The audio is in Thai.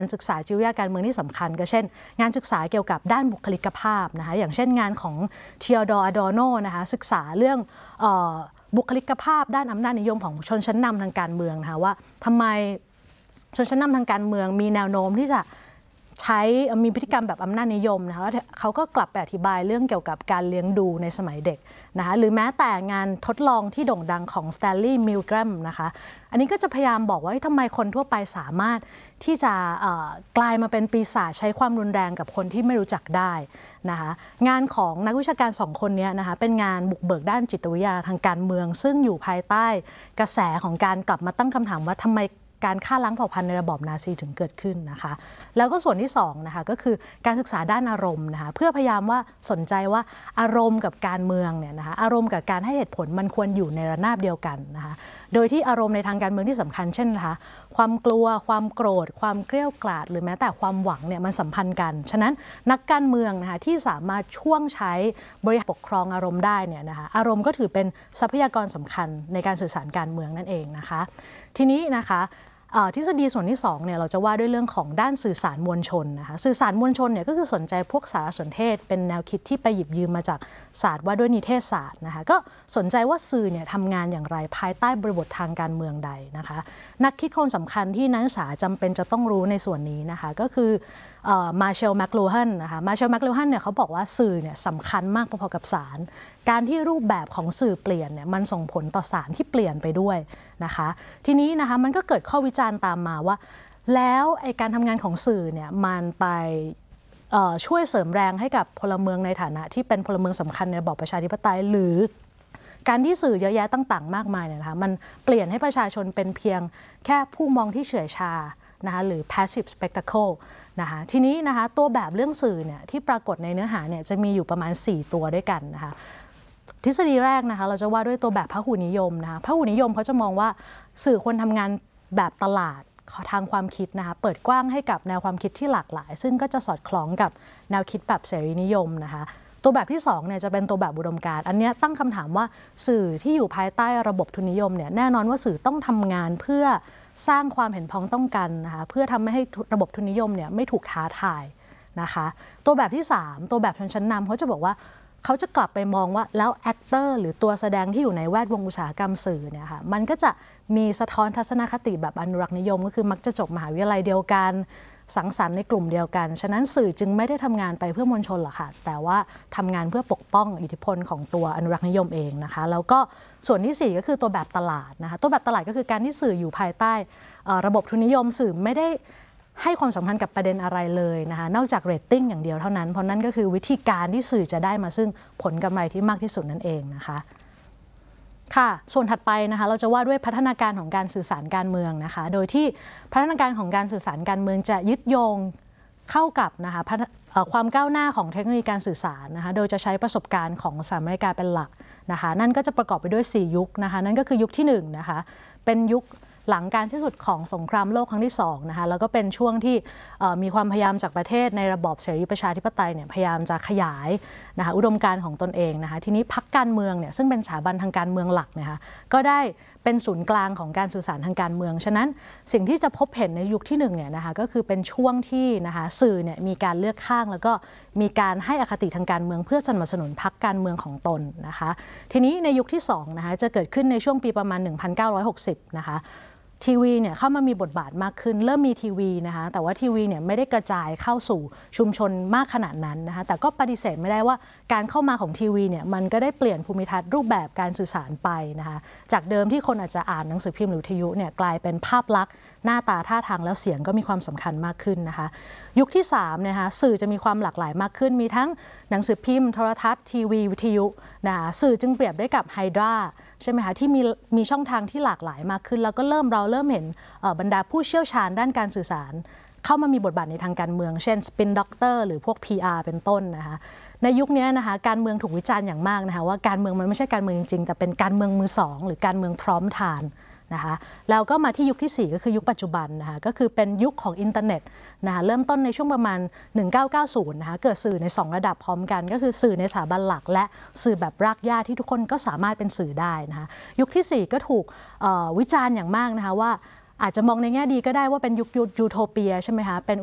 ศึกษาจิตวิทยาการเมืองที่สำคัญก็เช่นงานศึกษาเกี่ยวกับด้านบุคลิกภาพนะคะอย่างเช่นงานของเทียดอร์ อดอร์โนนะคะศึกษาเรื่องบุคลิกภาพด้านอำนาจนิยมของชนชั้นนำทางการเมืองนะคะว่าทำไมชนชั้นนำทางการเมืองมีแนวโน้มที่จะมีพฤติกรรมแบบอำนาจนิยมนะคะเขาก็กลับไปอธิบายเรื่องเกี่ยวกับการเลี้ยงดูในสมัยเด็กนะคะหรือแม้แต่งานทดลองที่โด่งดังของสแตนลีย์ มิลแกรมนะคะอันนี้ก็จะพยายามบอกว่าทำไมคนทั่วไปสามารถที่จะกลายมาเป็นปีศาจใช้ความรุนแรงกับคนที่ไม่รู้จักได้นะคะงานของนักวิชาการ2 คนนี้นะคะเป็นงานบุกเบิกด้านจิตวิทยาทางการเมืองซึ่งอยู่ภายใต้กระแสของการกลับมาตั้งคำถามว่าทำไมการฆ่าล้างเผ่าพันธุ์ในระบอบนาซีถึงเกิดขึ้นนะคะแล้วก็ส่วนที่2นะคะก็คือการศึกษาด้านอารมณ์นะคะเพื่อพยายามว่าสนใจว่าอารมณ์กับการเมืองเนี่ยนะคะอารมณ์กับการให้เหตุผลมันควรอยู่ในระนาบเดียวกันนะคะโดยที่อารมณ์ในทางการเมืองที่สำคัญเช่นนะคะความกลัวความโกรธความเกรี้ยวกราดหรือแม้แต่ความหวังเนี่ยมันสัมพันธ์กันฉะนั้นนักการเมืองนะคะที่สามารถช่วงใช้บริหารปกครองอารมณ์ได้เนี่ยนะคะอารมณ์ก็ถือเป็นทรัพยากรสำคัญในการสื่อสารการเมืองนั่นเองนะคะทีนี้นะคะทฤษฎีส่วนที่2เนี่ยเราจะว่าด้วยเรื่องของด้านสื่อสารมวลชนนะคะสื่อสารมวลชนเนี่ยก็คือสนใจพวกสารสนเทศเป็นแนวคิดที่ไปหยิบยืมมาจากศาสตร์ว่าด้วยนิเทศศาสตร์นะคะก็สนใจว่าสื่อเนี่ยทำงานอย่างไรภายใต้บริบททางการเมืองใดนะคะนักคิดคนสำคัญที่นักศึกษาจำเป็นจะต้องรู้ในส่วนนี้นะคะก็คือมาเชล แมคลูฮันนะคะมาเชล แมคลูฮันเนี่ยเขาบอกว่าสื่อเนี่ยสำคัญมากพอๆกับศาลการที่รูปแบบของสื่อเปลี่ยนเนี่ยมันส่งผลต่อศาลที่เปลี่ยนไปด้วยนะคะทีนี้นะคะมันก็เกิดข้อวิจารณ์ตามมาว่าแล้วไอ้การทำงานของสื่อเนี่ยมันไปช่วยเสริมแรงให้กับพลเมืองในฐานะที่เป็นพลเมืองสำคัญในระบอบประชาธิปไตยหรือการที่สื่อเยอะแยะต่างๆมากมายเนี่ยนะคะมันเปลี่ยนให้ประชาชนเป็นเพียงแค่ผู้มองที่เฉื่อยชานะคะหรือ passive spectacle นะคะทีนี้นะคะตัวแบบเรื่องสื่อเนี่ยที่ปรากฏในเนื้อหาเนี่ยจะมีอยู่ประมาณ4 ตัวด้วยกันนะคะทฤษฎีแรกนะคะเราจะว่าด้วยตัวแบบพหุนิยมนะคะพหุนิยมเขาจะมองว่าสื่อควรทำงานแบบตลาดทางความคิดนะคะเปิดกว้างให้กับแนวความคิดที่หลากหลายซึ่งก็จะสอดคล้องกับแนวคิดแบบเสรีนิยมนะคะตัวแบบที่2เนี่ยจะเป็นตัวแบบอุดมการณ์อันนี้ตั้งคำถามว่าสื่อที่อยู่ภายใต้ระบบทุนนิยมเนี่ยแน่นอนว่าสื่อต้องทำงานเพื่อสร้างความเห็นพ้องต้องกันนะคะเพื่อทำให้ระบบทุนนิยมเนี่ยไม่ถูกท้าทายนะคะตัวแบบที่3ตัวแบบชนชั้นนำเขาจะบอกว่าเขาจะกลับไปมองว่าแล้วแอคเตอร์หรือตัวแสดงที่อยู่ในแวดวงอุตสาหกรรมสื่อเนี่ยค่ะมันก็จะมีสะท้อนทัศนคติแบบอนุรักษ์นิยมก็คือมักจะจบมหาวิทยาลัยเดียวกันสังสรรค์ในกลุ่มเดียวกันฉะนั้นสื่อจึงไม่ได้ทำงานไปเพื่อมวลชนหรอกค่ะแต่ว่าทำงานเพื่อปกป้องอิทธิพลของตัวอนุรักษ์นิยมเองนะคะแล้วก็ส่วนที่4ก็คือตัวแบบตลาดนะคะตัวแบบตลาดก็คือการที่สื่ออยู่ภายใต้ระบบทุนนิยมสื่อไม่ได้ให้ความสำคัญกับประเด็นอะไรเลยนะคะนอกจากเรตติ้งอย่างเดียวเท่านั้นเพราะนั่นก็คือวิธีการที่สื่อจะได้มาซึ่งผลกำไรที่มากที่สุดนั่นเองนะคะค่ะส่วนถัดไปนะคะเราจะว่าด้วยพัฒนาการของการสื่อสารการเมืองนะคะโดยที่พัฒนาการของการสื่อสารการเมืองจะยึดโยงเข้ากับนะคะความก้าวหน้าของเทคโนโลยีการสื่อสารนะคะโดยจะใช้ประสบการณ์ของสหรัฐอเมริกาเป็นหลักนะคะนั่นก็จะประกอบไปด้วย4 ยุคนะคะนั่นก็คือยุคที่1นะคะเป็นยุคหลังการสิ้นสุดของสงครามโลกครั้งที่2นะคะแล้วก็เป็นช่วงที่มีความพยายามจากประเทศในระบอบเสรีประชาธิปไตยเนี่ยพยายามจะขยายนะคะอุดมการณ์ของตนเองนะคะทีนี้พรรคการเมืองเนี่ยซึ่งเป็นสถาบันทางการเมืองหลักนะคะก็ได้เป็นศูนย์กลางของการสื่อสารทางการเมืองฉะนั้นสิ่งที่จะพบเห็นในยุคที่1เนี่ยนะคะก็คือเป็นช่วงที่นะคะสื่อเนี่ยมีการเลือกข้างแล้วก็มีการให้อคติทางการเมืองเพื่อสนับสนุนพรรคการเมืองของตนนะคะทีนี้ในยุคที่2นะคะจะเกิดขึ้นในช่วงปีประมาณ 1960 นะคะทีวีเนี่ยเข้ามามีบทบาทมากขึ้นเริ่มมีทีวีนะคะแต่ว่าทีวีเนี่ยไม่ได้กระจายเข้าสู่ชุมชนมากขนาดนั้นนะคะแต่ก็ปฏิเสธไม่ได้ว่าการเข้ามาของทีวีเนี่ยมันก็ได้เปลี่ยนภูมิทัศน์รูปแบบการสื่อสารไปนะคะจากเดิมที่คนอาจจะอ่านหนังสือพิมพ์หรือวิทยุเนี่ยกลายเป็นภาพลักษณ์หน้าตาท่าทางแล้วเสียงก็มีความสำคัญมากขึ้นนะคะยุคที่3นะคะสื่อจะมีความหลากหลายมากขึ้นมีทั้งหนังสือพิมพ์โทรทัศน์ทีวีวิทยุนะคะสื่อจึงเปรียบได้กับไฮดราใช่ไหมคะที่มีช่องทางที่หลากหลายมากขึ้นแล้วก็เราเริ่มเห็นบรรดาผู้เชี่ยวชาญด้านการสื่อสารเข้ามามีบทบาทในทางการเมืองเช่นสปินด็อกเตอร์หรือพวก PR เป็นต้นนะคะในยุคนี้นะคะการเมืองถูกวิจารณ์อย่างมากนะคะว่าการเมืองมันไม่ใช่การเมืองจริงๆแต่เป็นการเมืองมือสองหรือการเมืองพร้อมทานนะคะแล้วก็มาที่ยุคที่4ก็คือยุคปัจจุบันนะคะก็คือเป็นยุคของอินเทอร์เน็ตนะคะเริ่มต้นในช่วงประมาณ1990นะคะเกิดสื่อใน2ระดับพร้อมกันก็คือสื่อในสถาบันหลักและสื่อแบบรากหญ้าที่ทุกคนก็สามารถเป็นสื่อได้นะคะยุคที่4ก็ถูกวิจารณ์อย่างมากนะคะว่าอาจจะมองในแง่ดีก็ได้ว่าเป็นยุคยูโทเปียใช่ไหมคะเป็น